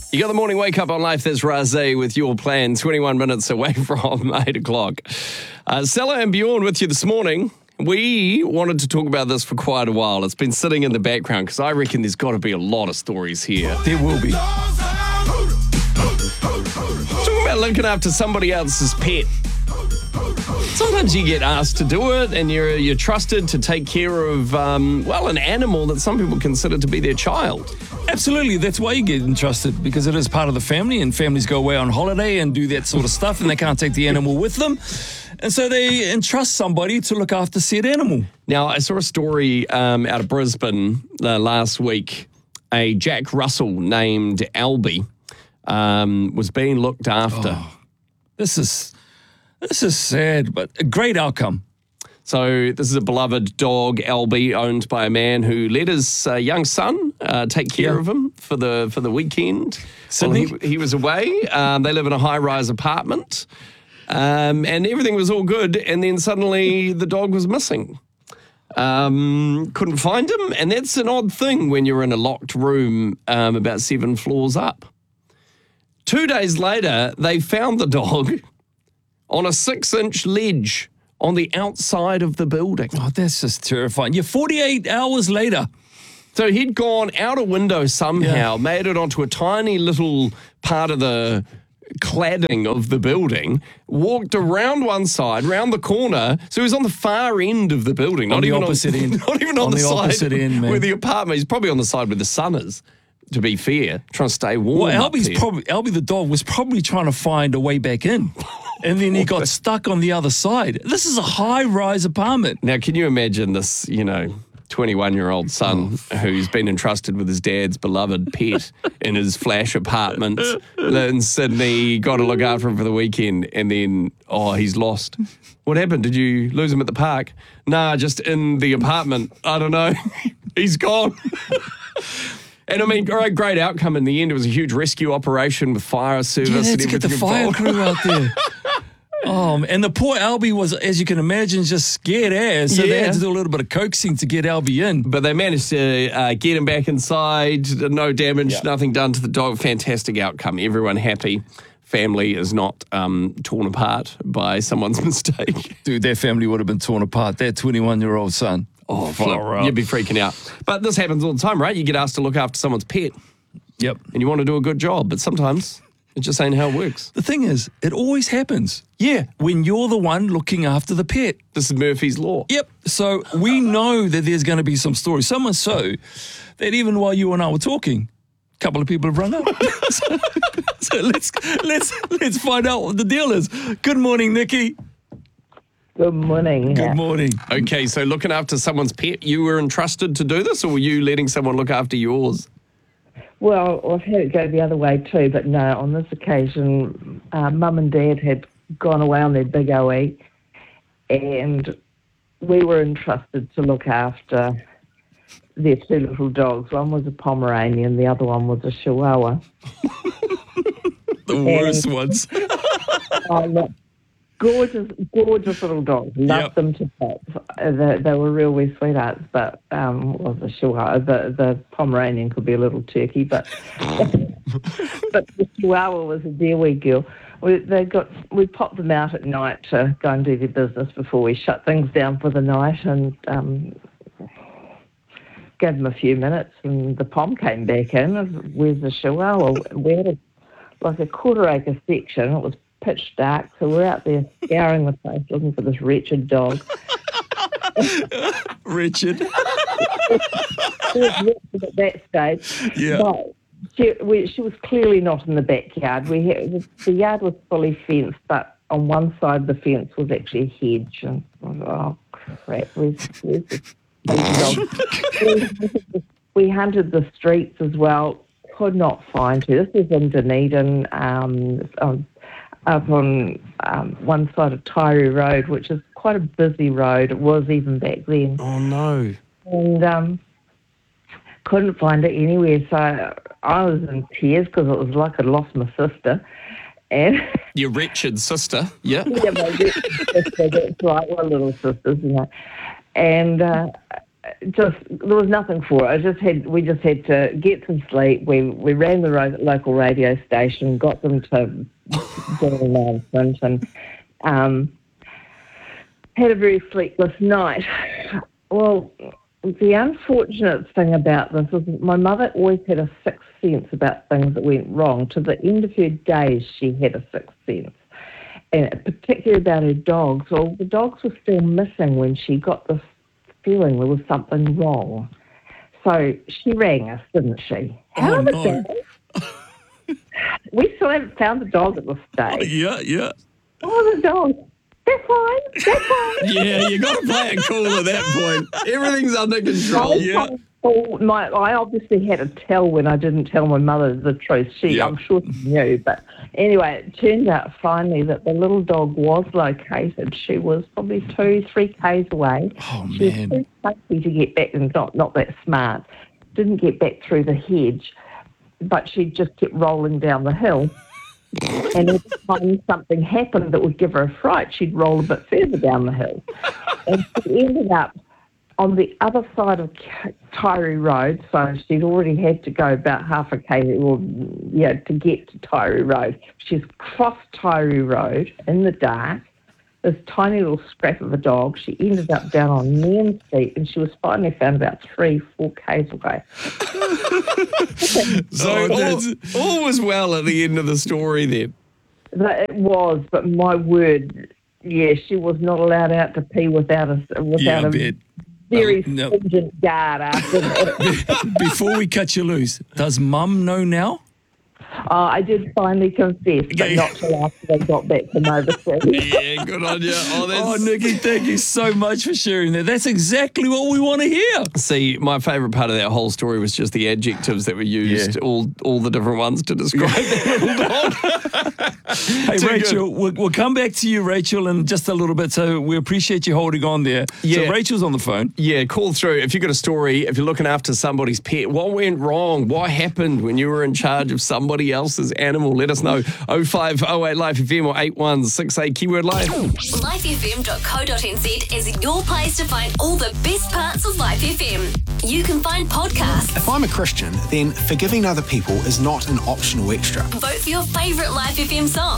You got the morning wake up on Life. There's Razé with your plan, 21 minutes away from 8 o'clock. Stella and Bjorn with you this morning. We wanted to talk about this for quite a while. It's been sitting in the background because I reckon there's got to be a lot of stories here. There will be. Talking about looking after somebody else's pet. Sometimes you get asked to do it and you're trusted to take care of, an animal that some people consider to be their child. Absolutely. That's why you get entrusted, because it is part of the family, and families go away on holiday and do that sort of stuff, and they can't take the animal with them. And so they entrust somebody to look after said animal. Now, I saw a story out of Brisbane last week. A Jack Russell named Albie was being looked after. Oh, this is sad, but a great outcome. So this is a beloved dog, Albie, owned by a man who let his young son take care of him for the weekend. Sydney? Well, he was away. They live in a high-rise apartment, and everything was all good. And then suddenly the dog was missing. Couldn't find him, and that's an odd thing when you're in a locked room about 7 floors up. 2 days later, they found the dog on a 6-inch ledge on the outside of the building. Oh, that's just terrifying. Yeah, 48 hours later. So he'd gone out a window somehow, made it onto a tiny little part of the cladding of the building, walked around one side, round the corner. So he was on the far end of the building. On the opposite end. Not even on the side opposite end, man. where the apartment. He's probably on the side where the sun is, to be fair, trying to stay warm. Well, Albie the dog was probably trying to find a way back in. And then he got stuck on the other side. This is a high-rise apartment. Now, can you imagine this, 21-year-old son who's been entrusted with his dad's beloved pet in his flash apartment in Sydney, got to look after him for the weekend, and then, he's lost. What happened? Did you lose him at the park? Nah, just in the apartment. I don't know. He's gone. And I mean, great outcome in the end. It was a huge rescue operation with fire service. Yeah, and to get the fire crew out there. And the poor Albie was, as you can imagine, just scared ass. So they had to do a little bit of coaxing to get Albie in. But they managed to get him back inside. No damage, nothing done to the dog. Fantastic outcome. Everyone happy. Family is not torn apart by someone's mistake. Dude, their family would have been torn apart. Their 21-year-old son. Oh, you'd be freaking out. But this happens all the time, right? You get asked to look after someone's pet. Yep. And you want to do a good job, but sometimes it just ain't how it works. The thing is, it always happens. Yeah. When you're the one looking after the pet. This is Murphy's Law. Yep. So we know that there's going to be some stories. So much so that even while you and I were talking, a couple of people have rung up. so let's find out what the deal is. Good morning, Nikki. Good morning. Good morning. Okay, so looking after someone's pet, you were entrusted to do this, or were you letting someone look after yours? Well, I've had it go the other way too, but no, on this occasion, Mum and Dad had gone away on their big OE, and we were entrusted to look after their 2 little dogs. One was a Pomeranian, the other one was a Chihuahua. The worst ones. Gorgeous little dogs. Loved them to bits. They were real wee sweethearts, but was a Chihuahua. The Pomeranian could be a little turkey, but but the Chihuahua was a dear wee girl. We popped them out at night to go and do their business before we shut things down for the night, and gave them a few minutes, and the Pom came back in. Where's the Chihuahua? We had a quarter-acre section. It was pitch dark, so we're out there scouring the place looking for this wretched dog. Richard. At that stage. Yeah. But she was clearly not in the backyard. The yard was fully fenced, but on one side of the fence was actually a hedge. And oh, crap, where's this dog? We hunted the streets as well. Could not find her. This is in Dunedin, up on one side of Tairu Road, which is quite a busy road. It was even back then. Oh, no. And couldn't find it anywhere. So I was in tears because it was like I'd lost my sister. And your wretched sister, yeah, my wretched sister, that's right, we're little sisters, And there was nothing for it. We just had to get some sleep. We ran the local radio station, got them to do an announcement, and had a very sleepless night. Well, the unfortunate thing about this is my mother always had a sixth sense about things that went wrong. To the end of her days, she had a sixth sense, and particularly about her dogs. Well, the dogs were still missing when she got this feeling there was something wrong. So she rang us, didn't she? How are the dogs? We still haven't found the dog at this stage. Yeah. Oh, the dog. They're fine. Yeah, you got to play it cool at that point. Everything's under control. Yeah. I obviously had to tell when I didn't tell my mother the truth. I'm sure she knew. But anyway, it turned out finally that the little dog was located. She was probably 2-3 k's away. Oh, she was man. too safety to get back, and not that smart. Didn't get back through the hedge, but she just kept rolling down the hill. And every time something happened that would give her a fright, she'd roll a bit further down the hill. And she ended up on the other side of Tyree Road, so she'd already had to go about half a k to get to Tyree Road. She's crossed Tyree Road in the dark, this tiny little scrap of a dog. She ended up down on Nairn's Street, and she was finally found about 3-4 k's away. So all was well at the end of the story then. It was, but my word, she was not allowed out to pee without a very stringent guard after that. Before we cut you loose, does Mum know now? I did finally confess, but not till after they got back from overseas. Yeah, good on you. Oh, Nikki, thank you so much for sharing that. That's exactly what we want to hear. See, my favourite part of that whole story was just the adjectives that were used, all the different ones to describe that little dog. Hey, Rachel, we'll come back to you, Rachel, in just a little bit, so we appreciate you holding on there. Yeah. So Rachel's on the phone. Yeah, call through. If you've got a story, if you're looking after somebody's pet, what went wrong? What happened when you were in charge of somebody else's animal? Let us know. 0508 Life FM or 8168 keyword life. LifeFM.co.nz is your place to find all the best parts of Life FM. You can find podcasts. If I'm a Christian, then forgiving other people is not an optional extra. Vote for your favourite Life FM song.